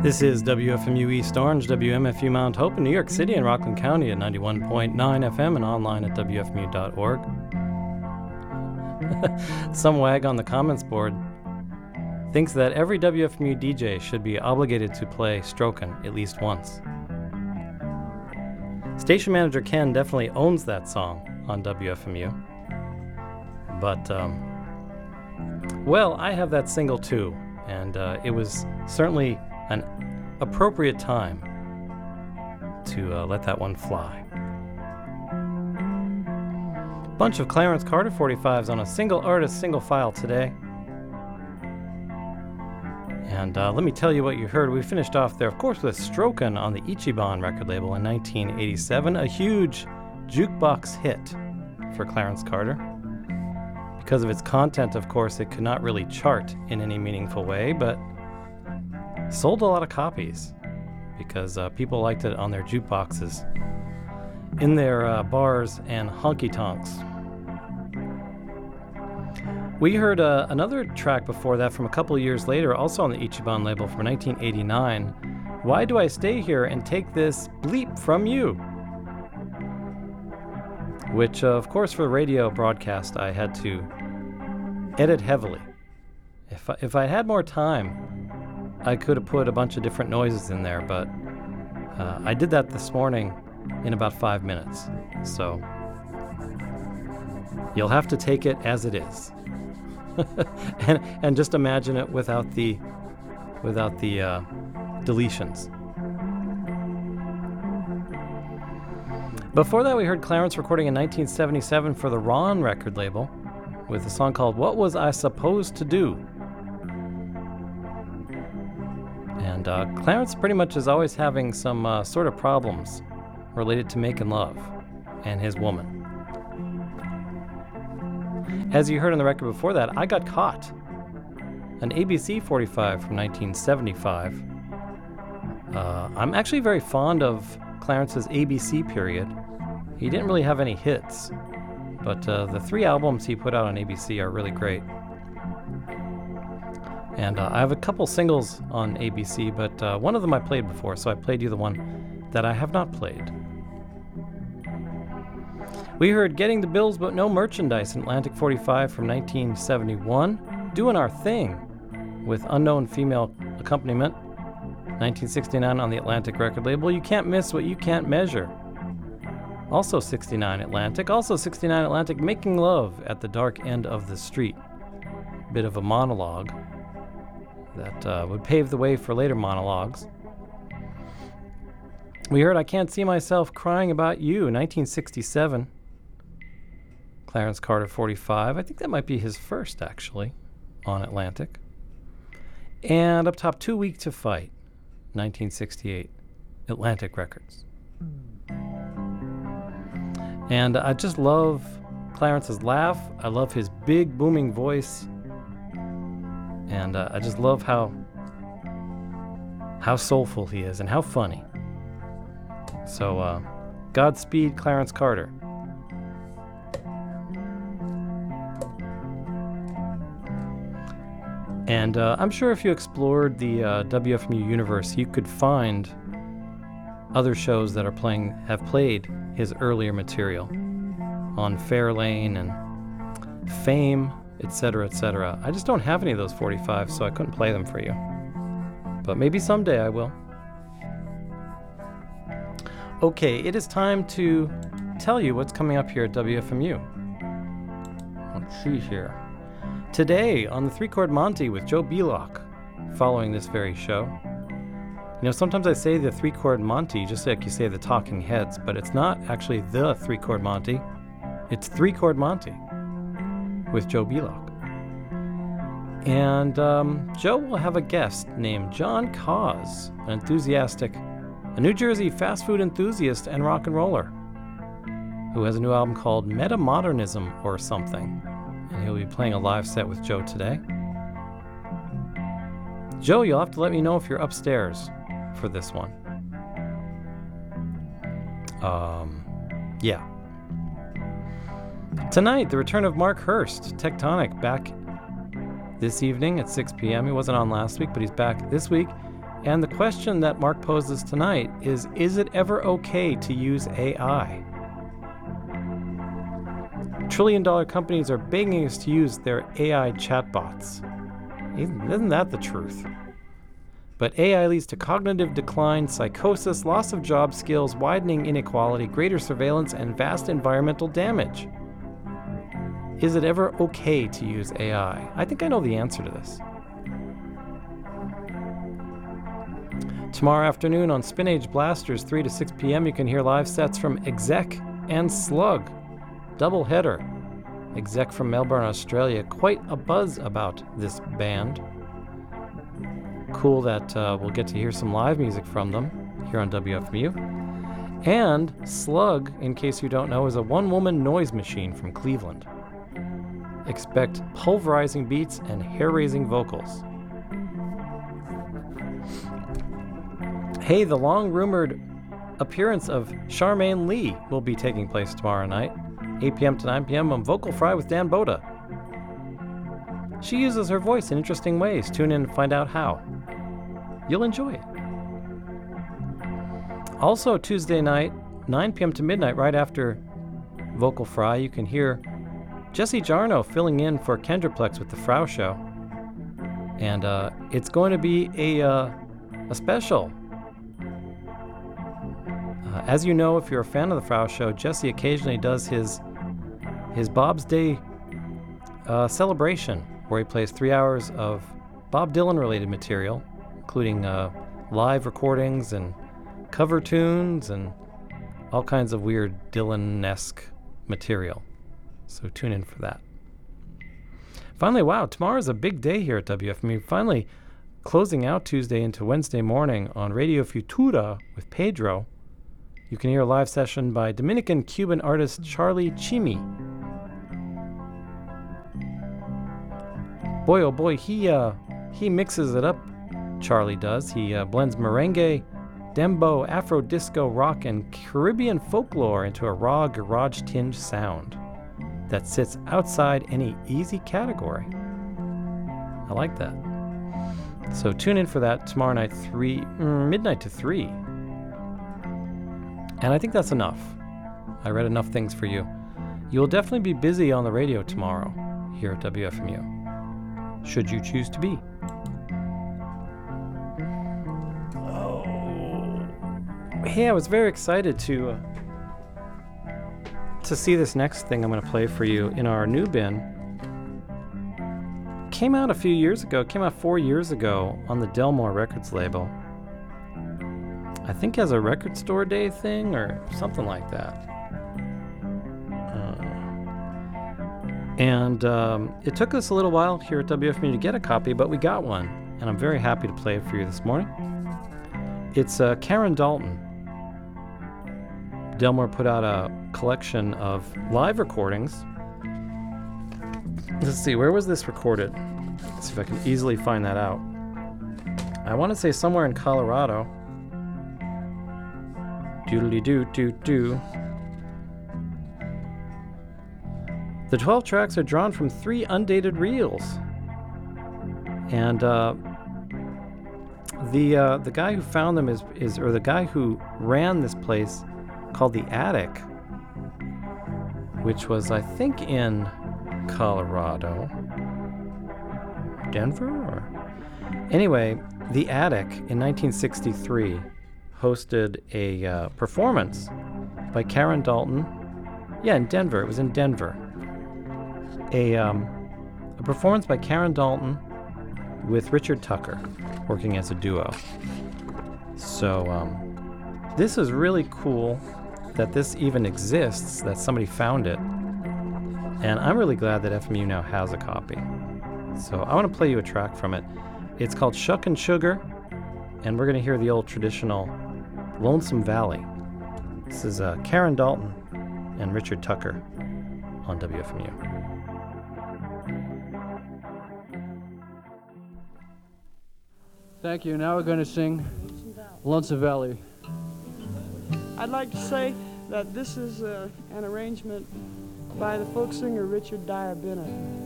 This is WFMU East Orange, WMFU Mount Hope in New York City and Rockland County at 91.9 FM and online at WFMU.org. Some wag on the comments board thinks that every WFMU DJ should be obligated to play Strokin' at least once. Station manager Ken definitely owns that song on WFMU. But, well, I have that single too, and it was certainly an appropriate time to let that one fly. Bunch of Clarence Carter 45s on a single artist, single file today. And let me tell you what you heard. We finished off there, of course, with Strokin' on the Ichiban record label in 1987, a huge jukebox hit for Clarence Carter. Because of its content, of course, it could not really chart in any meaningful way, but sold a lot of copies because people liked it on their jukeboxes, in their bars and honky-tonks. We heard another track before that from a couple of years later, also on the Ichiban label from 1989, Why Do I Stay Here and Take This Bleep From You? Which, of course, for the radio broadcast, I had to edit heavily. If I had more time, I could have put a bunch of different noises in there, but I did that this morning in about 5 minutes. So you'll have to take it as it is. and just imagine it without the deletions. Before that, we heard Clarence recording in 1977 for the Ron record label with a song called What Was I Supposed to Do? And Clarence pretty much is always having some sort of problems related to making love and his woman. As you heard on the record before that, I Got Caught, an ABC 45 from 1975. I'm actually very fond of Clarence's ABC period. He didn't really have any hits, but the 3 albums he put out on ABC are really great. And I have a couple singles on ABC, but one of them I played before, so I played you the one that I have not played. We heard Getting the Bills But No Merchandise in Atlantic 45 from 1971, Doing Our Thing with unknown female accompaniment, 1969 on the Atlantic record label, You Can't Miss What You Can't Measure. Also 69 Atlantic, Making Love at the Dark End of the Street. Bit of a monologue that would pave the way for later monologues. We heard I Can't See Myself Crying About You, 1967. Clarence Carter 45. I think that might be his first, actually, on Atlantic. And up top, Too Weak to Fight, 1968. Atlantic Records. And I just love Clarence's laugh. I love his big, booming voice. And I just love how soulful he is and how funny. So, Godspeed, Clarence Carter. And I'm sure if you explored the WFMU universe, you could find other shows that have played his earlier material on Fairlane and Fame, etc., etc. I just don't have any of those 45s, so I couldn't play them for you. But maybe someday I will. Okay, it is time to tell you what's coming up here at WFMU. Let's see here. Today on the 3-Chord Monty with Joe Belock, following this very show. You know, sometimes I say the 3-Chord Monty just like you say the Talking Heads, but it's not actually the 3-Chord Monty. It's 3-Chord Monty with Joe Belock. And Joe will have a guest named John Cause, a New Jersey fast food enthusiast and rock and roller, who has a new album called Metamodernism or something. And he'll be playing a live set with Joe today. Joe, you'll have to let me know if you're upstairs for this one. Yeah. Tonight, the return of Mark Hurst, Tectonic, back this evening at 6 p.m. He wasn't on last week, but he's back this week. And the question that Mark poses tonight is it ever okay to use AI? Trillion-dollar companies are begging us to use their AI chatbots. Isn't that the truth? But AI leads to cognitive decline, psychosis, loss of job skills, widening inequality, greater surveillance, and vast environmental damage. Is it ever okay to use AI? I think I know the answer to this. Tomorrow afternoon on Spin Age Blasters, 3 to 6 p.m., you can hear live sets from Exec and Slug. Double header. Exec from Melbourne, Australia. Quite a buzz about this band. Cool that we'll get to hear some live music from them here on WFMU. And Slug, in case you don't know, is a one-woman noise machine from Cleveland. Expect pulverizing beats and hair-raising vocals. Hey, the long-rumored appearance of Charmaine Lee will be taking place tomorrow night, 8 p.m. to 9 p.m. on Vocal Fry with Dan Boda. She uses her voice in interesting ways. Tune in and find out how. You'll enjoy it. Also, Tuesday night, 9 p.m. to midnight, right after Vocal Fry, you can hear Jesse Jarno filling in for Kendraplex with the Frau Show. And it's going to be a special. As you know, if you're a fan of the Frau Show, Jesse occasionally does his Bob's Day celebration, where he plays 3 hours of Bob Dylan-related material, including live recordings and cover tunes and all kinds of weird Dylan-esque material. So tune in for that. Finally, wow, tomorrow's a big day here at WFMU. Finally, closing out Tuesday into Wednesday morning on Radio Futura with Pedro. You can hear a live session by Dominican-Cuban artist Charlie Chimi. Boy, oh boy, he mixes it up, Charlie does. He blends merengue, dembo, Afro disco, rock, and Caribbean folklore into a raw garage-tinged sound that sits outside any easy category. I like that. So tune in for that tomorrow night, midnight to 3. And I think that's enough. I read enough things for you. You'll definitely be busy on the radio tomorrow here at WFMU, should you choose to be. Oh. Hey, I was very excited to see this next thing I'm going to play for you in our new bin. Came out a few years ago, came out 4 years ago on the Delmore Records label. I think as a record store day thing or something like that. It took us a little while here at WFMU to get a copy, but we got one, and I'm very happy to play it for you this morning. It's Karen Dalton. Delmore put out a collection of live recordings. Let's see, where was this recorded? Let's see if I can easily find that out. I want to say somewhere in Colorado. Doodly-doo-doo-doo. The 12 tracks are drawn from 3 undated reels. And the guy who found them is the guy who ran this place called The Attic, which was, I think, in Colorado. Denver? Anyway, The Attic in 1963 hosted a performance by Karen Dalton. Yeah, in Denver. It was in Denver. A performance by Karen Dalton with Richard Tucker working as a duo. So this is really cool that this even exists, that somebody found it. And I'm really glad that FMU now has a copy. So I want to play you a track from it. It's called Shuck and Sugar, and we're going to hear the old traditional Lonesome Valley. This is Karen Dalton and Richard Tucker on WFMU. Thank you. Now we're going to sing Lonesome Valley. I'd like to say that this is an arrangement by the folk singer Richard Dyer Bennett.